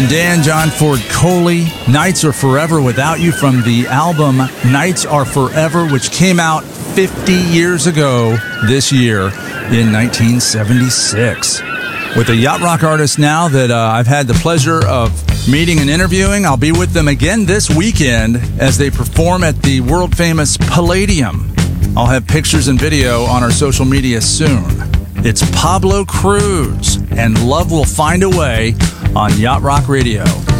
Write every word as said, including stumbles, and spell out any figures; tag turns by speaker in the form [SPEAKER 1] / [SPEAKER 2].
[SPEAKER 1] Dan John Ford Coley, Nights Are Forever Without You, from the album Nights Are Forever, which came out fifty years ago this year in nineteen seventy-six. With a yacht rock artist now that uh, I've had the pleasure of meeting and interviewing. I'll be with them again this weekend as they perform at the world-famous Palladium. I'll have pictures and video on our social media soon. It's Pablo Cruise and Love Will Find a Way on Yacht Rock Radio.